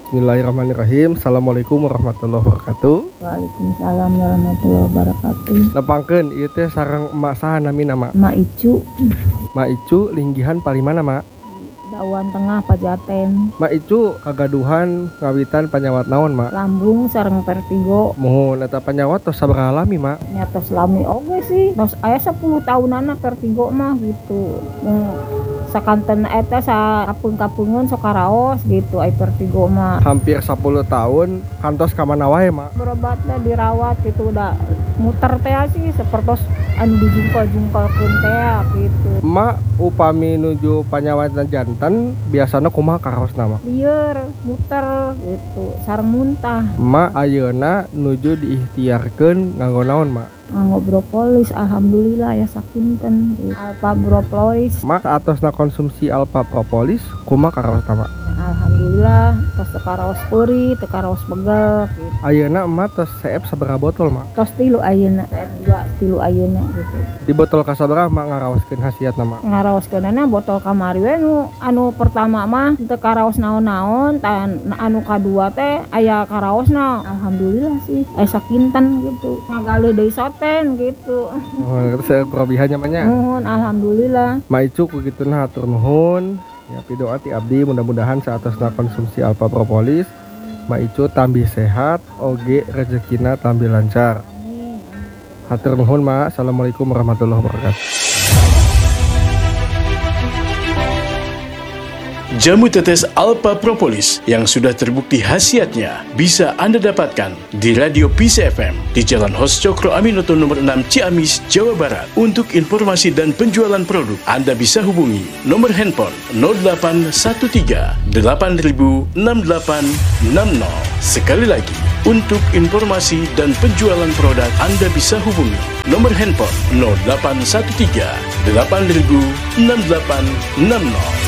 Bismillahirrahmanirrahim. Assalamualaikum warahmatullahi wabarakatuh. Waalaikumsalam warahmatullahi wabarakatuh. Nepangkeun ieu teh sareng emak saha namina, Mak? Mak Icu, Mak Icu linggihan palimana, Mak? Dawan Tengah Pajaten. Mak Icu kagaduhan ngawitan panyawat naon, Mak? Lambung sareng vertigo. Mohon eta panyawat tos sabaraha lami, Mak? Nyatos lami oge sih. Tos aya 10 tahunana vertigo mah gitu. Sakanten eta kapung-kapungeun sok karaos gitu ai vertigo mah. Hampir 10 tahun kantos ka mana wae, Mak? Berobat teh dirawat gitu udah muter teh sih sapertos anu dijungkal-jungkalkeun teh gitu. Mak upami nuju panyawatna janten biasana kumaha karaosna, Mak? Lieur, muter gitu, sareng muntah. Mak ayeuna nuju diikhtiarkeun nganggo naon, Mak? Nganggo propolis, alhamdulillah ya sakinten gitu. Alpha propolis, Mak atosna konsumsi alpha propolis kumaha karaosna, Mak? alhamdulillah tos teu karaos peuri, teu karaos begel gitu. Ayeuna emak tos CF sabaraha botol, Mak? Tos 3 ayeuna, 2 ayeuna gitu. Di botol kasabaraha Mak ngaraoskeun khasiatna, Mak? Ngaraoskeunana botol kamari we anu pertama mah teu karaos naon-naon, tan anu kadua teh aya karaosna. Alhamdulillah sih aya sakinten gitu. Ngagale deui soten gitu. Oh, terus kelebihannya mah nya. Nuhun alhamdulillah. Mak Icu kugituna hatur nuhun. Ya pidoa ti abdi mudah-mudahan saatosna konsumsi alpha propolis Mak Icu tambih sehat, oge rezekina tambih lancar. Hatur nuhun, Mak. Assalamualaikum warahmatullahi wabarakatuh. Jamu tetes Alpha Propolis yang sudah terbukti khasiatnya bisa Anda dapatkan di Radio Peace FM di Jalan Hos Cokro Aminoto nomor 6 Ciamis, Jawa Barat. Untuk informasi dan penjualan produk, Anda bisa hubungi nomor handphone 0813 8000 6860. Sekali lagi, untuk informasi dan penjualan produk, Anda bisa hubungi nomor handphone 0813 8000 6860.